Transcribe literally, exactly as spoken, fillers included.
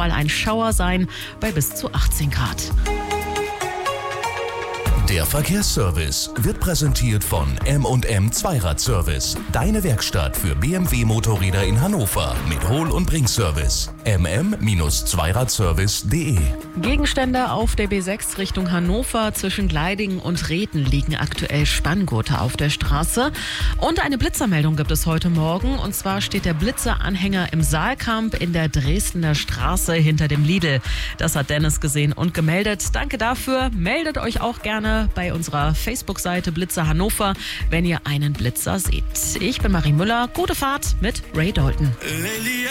mal ein Schauer sein bei bis zu achtzehn Grad. Der Verkehrsservice wird präsentiert von M und M Zweiradservice. Deine Werkstatt für B M W-Motorräder in Hannover mit Hol- und Bringservice. m m Zweiradservice punkt de. Gegenstände auf der B sechs Richtung Hannover zwischen Gleidingen und Reden liegen aktuell Spanngurte auf der Straße. Und eine Blitzermeldung gibt es heute Morgen. Und zwar steht der Blitzeranhänger im Saalkamp in der Dresdner Straße hinter dem Lidl. Das hat Dennis gesehen und gemeldet. Danke dafür. Meldet euch auch gerne bei unserer Facebook-Seite Blitzer Hannover, wenn ihr einen Blitzer seht. Ich bin Marie Müller. Gute Fahrt mit Ray Dalton.